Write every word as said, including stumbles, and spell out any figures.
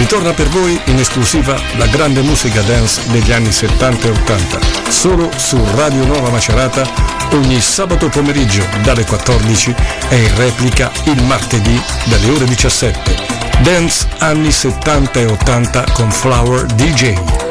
Ritorna per voi in esclusiva la grande musica dance degli anni settanta e ottanta, solo su Radio Nuova Macerata, ogni sabato pomeriggio dalle quattordici e in replica il martedì dalle ore diciassette. Dance anni settanta e ottanta con Flower D J.